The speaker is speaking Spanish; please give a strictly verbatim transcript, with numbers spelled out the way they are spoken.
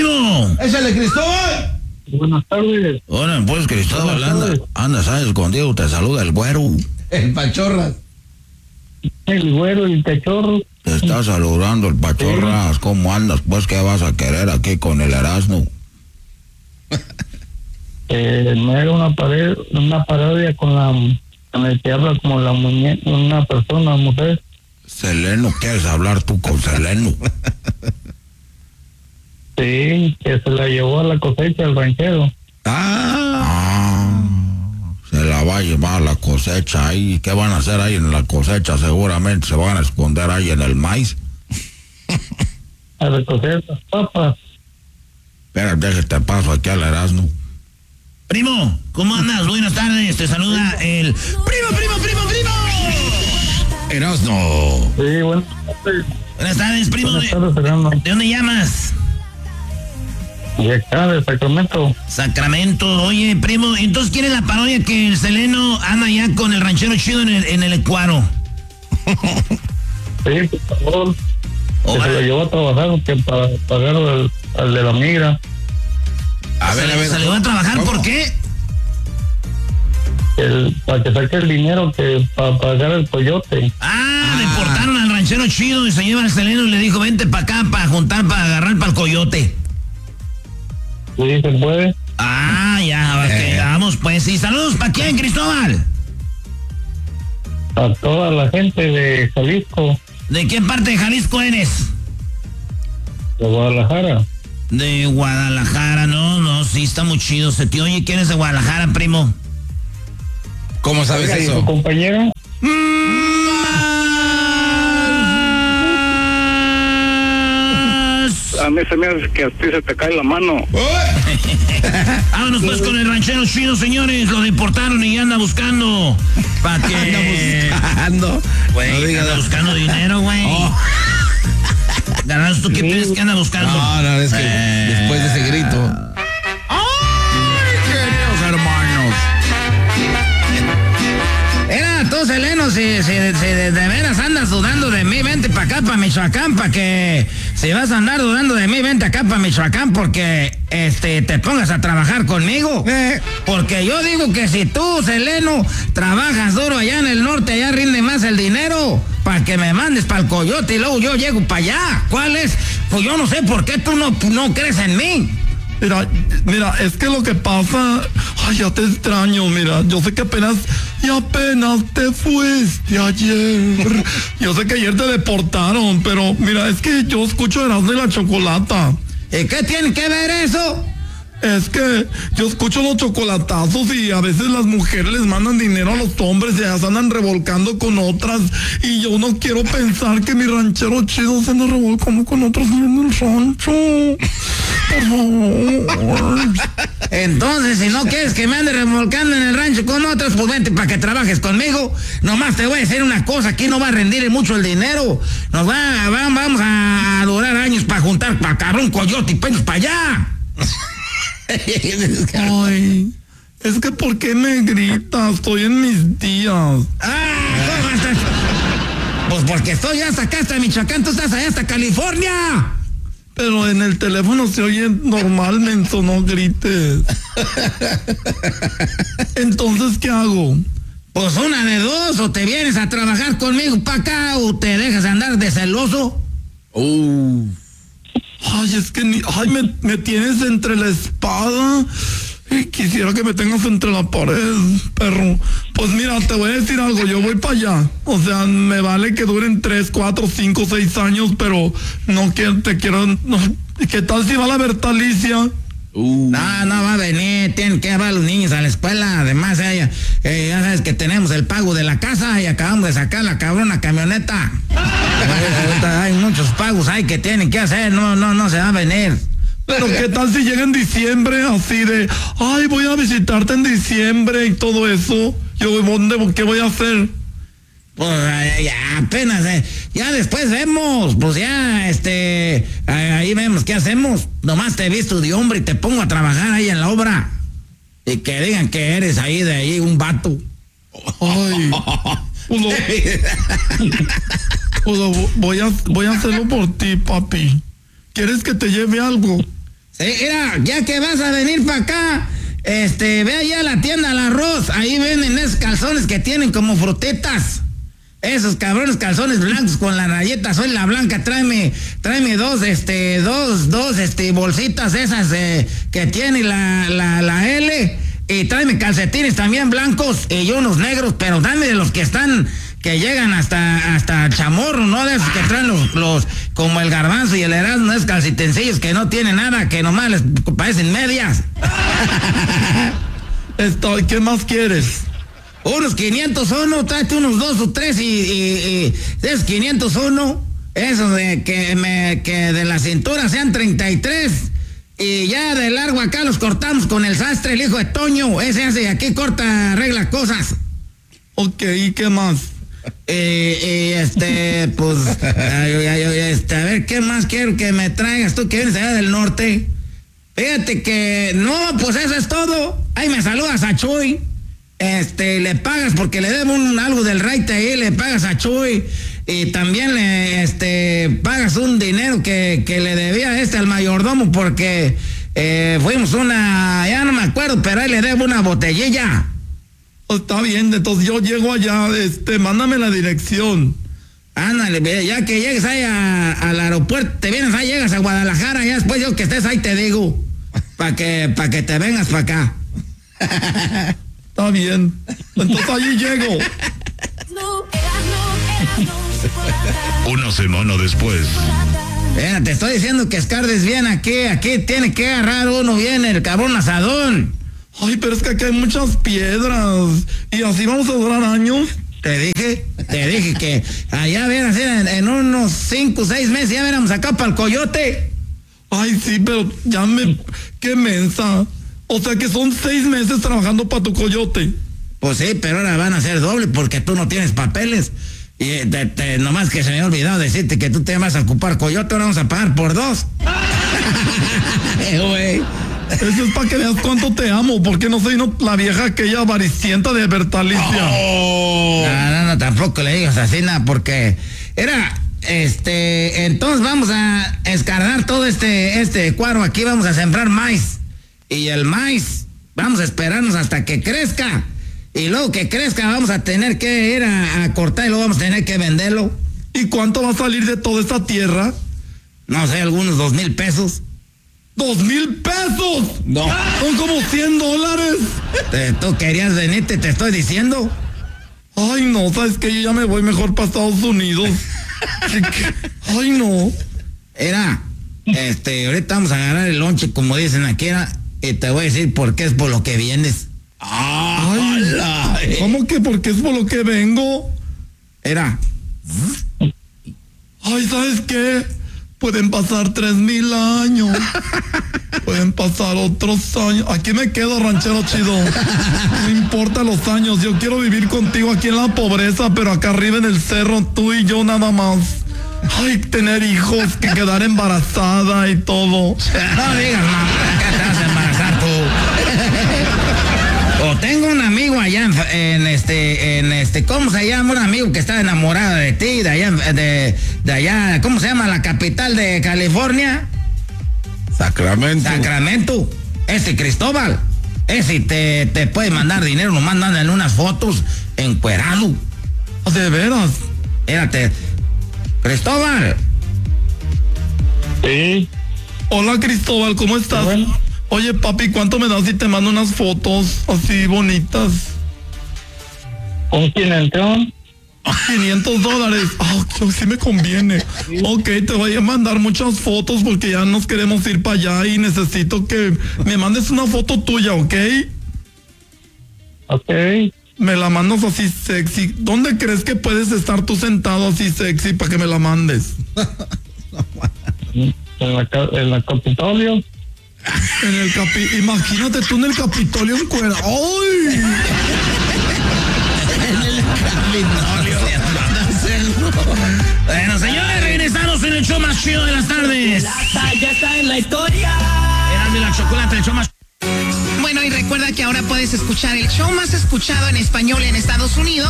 primo! ¡Échale, Cristóbal! Buenas tardes. Hola, pues, Cristóbal, anda, anda, ¿sabes? Escondido, te saluda el güero. El Pachorras. El güero, el cachorro. Te está saludando el Pachorras. ¿Cómo andas? Pues, ¿qué vas a querer aquí con el Erasmo? Eh, no era una pared, una parodia con la, con el que habla como la muñeca, una persona, mujer. Seleno, ¿quieres hablar tú con Seleno? Sí, que se la llevó a la cosecha el ranchero. Ah, se la va a llevar a la cosecha ahí. ¿Qué van a hacer ahí en la cosecha? Seguramente se van a esconder ahí en el maíz. A recoger las papas. Espera, déjate paso aquí al Erasmo. Primo, ¿cómo andas? Buenas tardes, te saluda el... ¡Primo, primo, primo, primo! Erasmo. Sí, buenas tardes. Buenas tardes, primo. Buenas tardes, Fernando. ¿De dónde llamas? De acá, de Sacramento. Sacramento. Oye, primo, entonces ¿quiere la parodia que el Seleno anda ya con el ranchero chido en el, en el Ecuaro? Sí, por favor. Oh, que va. se lo llevó a trabajar que para pagar al, al de la migra. A ver, a ver. ¿Se le va a trabajar? ¿Cómo? ¿Por qué? El, para que saque el dinero que para pagar el coyote. Ah, deportaron al ranchero chido y se lleva al Seleno y le dijo, vente para acá para juntar, para agarrar para el coyote. Sí, se puede. Ah, ya, Eh. ok, vamos pues. ¿Y saludos para quién, Cristóbal? A toda la gente de Jalisco, ¿De qué parte de Jalisco eres? de Guadalajara. De Guadalajara, no, no, sí, está muy chido. Se te oye que eres de Guadalajara, primo. ¿Cómo sabes Oiga, ¿y su eso? compañero? A mí se me hace que a ti se te cae la mano. Vámonos pues con el ranchero chido, señores. Lo deportaron y anda buscando. ¿Para qué? Anda buscando. Güey, No digas- anda buscando dinero, güey. Oh. Garbanzo, ¿tú qué Sí. piensas que anda buscando? No, no, es que Eh. después de ese grito. ¡Ay, queridos hermanos! Era, tú, Seleno, si, si, si de, de veras andas dudando de mí, vente para acá, para Michoacán, para que si vas a andar dudando de mí, vente acá para Michoacán, porque este te pongas a trabajar conmigo. Eh. Porque yo digo que si tú, Seleno, trabajas duro allá en el norte, allá rinde más el dinero, para que me mandes para el coyote y luego yo llego para allá. ¿Cuál es? Pues yo no sé por qué tú no, no crees en mí. Mira, mira, es que lo que pasa, ay, ya te extraño, mira, yo sé que apenas, y apenas te fuiste ayer. Yo sé que ayer te deportaron, pero mira, es que yo escucho Erasmo y la Chocolata. ¿Y qué tiene que ver eso? Es que yo escucho los chocolatazos y a veces las mujeres les mandan dinero a los hombres y ya se andan revolcando con otras. Y yo no quiero pensar que mi ranchero chido se anda revolcando con otros en el rancho. Por favor. Entonces, si no quieres que me ande remolcando en el rancho con otros, pues vente para que trabajes conmigo. Nomás te voy a decir una cosa, aquí no va a rendir mucho el dinero. Nos va, va- vamos a durar años para juntar para cabrón, coyote y peños para allá. Ay, es que ¿por qué me gritas? Estoy en mis días. Ah, ¿cómo estás? Pues porque estoy hasta acá, hasta Michoacán, tú estás allá hasta California. Pero en el teléfono se oye normal, menso, no grites. Entonces, ¿qué hago? Pues una de dos, o te vienes a trabajar conmigo para acá, o te dejas andar de celoso. Uh. Ay, es que ni, ay, me, me tienes entre la espada y quisiera que me tengas entre la pared, perro. Pues mira, te voy a decir algo, yo voy para allá. O sea, me vale que duren tres, cuatro, cinco, seis años, pero no quiero, te quiero, no. ¿Qué tal si va la Bertalicia? Uh. No, no va a venir, tienen que llevar a los niños a la escuela. Además, ella, eh, ya sabes que tenemos el pago de la casa y acabamos de sacar la cabrona camioneta. Ahorita hay muchos pagos ahí que tienen que hacer, no, no, no se va a venir. Pero ¿qué tal si llega en diciembre así de, ay, voy a visitarte en diciembre y todo eso? Yo, ¿dónde, qué voy a hacer? Pues eh, ya apenas, eh, ya después vemos, pues ya, este, ahí vemos qué hacemos. Nomás te he visto de hombre y te pongo a trabajar ahí en la obra. Y que digan que eres ahí de ahí un vato. Ay, pues lo, pues lo voy a, voy a hacerlo por ti, papi. ¿Quieres que te lleve algo? Eh, era, ya que vas a venir para acá, este, ve allá a la tienda al arroz, ahí venden esos calzones que tienen como frutitas. Esos cabrones calzones blancos con la rayeta, soy la blanca, tráeme, tráeme dos, este, dos, dos, este, bolsitas esas eh, que tiene la, la, la L, y tráeme calcetines también blancos y unos negros, pero dame de los que están, que llegan hasta, hasta chamorro, ¿no? De esos que traen los, los, como el Garbanzo y el Erasmo, esos calcitencillos que no tienen nada, que nomás les parecen medias. Estoy, ¿qué más quieres? Unos quinientos uno, tráete unos dos o tres y, y, y esos quinientos uno, esos de que me, que de la cintura sean treinta y tres y ya de largo acá los cortamos con el sastre, el hijo de Toño, ese hace aquí corta, arregla cosas. Ok, ¿y qué más? Eh, eh, este, pues, ay, ay, ay, este, a ver, ¿qué más quiero que me traigas tú que vienes allá del norte? Fíjate que, no, pues eso es todo. Ahí me saludas a Chuy. Este, le pagas porque le debo un, algo del raite ahí, le pagas a Chuy. Y también le, este, pagas un dinero que, que le debía este al mayordomo porque eh, fuimos una, ya no me acuerdo, pero ahí le debo una botellilla. Está bien, entonces yo llego allá, este, mándame la dirección. Ándale, ya que llegues ahí a, al aeropuerto, te vienes ahí, llegas a Guadalajara, ya después yo que estés ahí te digo, para que, pa que te vengas para acá. Está bien, entonces allí llego. Una semana después. Mira, te estoy diciendo que escardes bien aquí, aquí tiene que agarrar uno bien el cabrón asadón. Ay, pero es que aquí hay muchas piedras y así vamos a durar años. Te dije, te dije que allá verás, en, en unos cinco o seis meses ya veremos acá para el Coyote. Ay, sí, pero ya me... qué mensa. O sea que son seis meses trabajando para tu Coyote. Pues sí, pero ahora van a ser doble porque tú no tienes papeles. Y te, te, nomás que se me ha olvidado decirte que tú te vas a ocupar Coyote, ahora vamos a pagar por dos. Güey. Eso es para que veas cuánto te amo, porque no soy no, la vieja aquella avaricienta de Bertalicia. Oh. No, no, no, tampoco le digas así, nada, porque era, este, entonces vamos a escardar todo este, este cuadro, aquí vamos a sembrar maíz, y el maíz, vamos a esperarnos hasta que crezca, y luego que crezca vamos a tener que ir a, a cortar y luego vamos a tener que venderlo. ¿Y cuánto va a salir de toda esta tierra? No sé, algunos dos mil pesos. ¡Dos mil pesos! No. Son como cien dólares. Te, tú querías venirte, te estoy diciendo. Ay, no, sabes que yo ya me voy mejor para Estados Unidos. Ay, no. Era, este, ahorita vamos a agarrar el lonche, como dicen aquí, era, y te voy a decir por qué es por lo que vienes. Ay, ay, ¿cómo que por qué es por lo que vengo? Era. Ay, ¿sabes qué? Pueden pasar tres mil años. Pueden pasar otros años. Aquí me quedo, ranchero chido. No importa los años. Yo quiero vivir contigo aquí en la pobreza, pero acá arriba en el cerro, tú y yo nada más. Ay, tener hijos, que quedar embarazada y todo. No digas, mamá, acá te vas a embarazar tú. O tengo un amigo allá en, en este, en este, ¿cómo se llama? Un amigo que está enamorado de ti, de allá, de, de allá, ¿cómo se llama? La capital de California. Sacramento. Sacramento. Ese Cristóbal. Ese te, te puede mandar dinero, nomás mandan unas fotos encuerado. ¿De veras? Espérate. Cristóbal. Sí. Hola, Cristóbal, ¿cómo estás? Bueno. Oye, papi, ¿cuánto me das si te mando unas fotos así bonitas? ¿Con quién entró? quinientos dólares. Ah, oh, sí me conviene. Ok, te voy a mandar muchas fotos porque ya nos queremos ir para allá y necesito que me mandes una foto tuya, ¿ok? Ok. Me la mandas así sexy. ¿Dónde crees que puedes estar tú sentado así sexy para que me la mandes? En la, en la Capitolio. En el capi... Imagínate tú en el Capitolio en cuera. ¡Ay! En el Capitolio. Bueno, señores, regresamos en el show más chido de las tardes. Ya está en la historia. Erasmo y la Chocolate, el show más... Bueno, y recuerda que ahora puedes escuchar el show más escuchado en español en Estados Unidos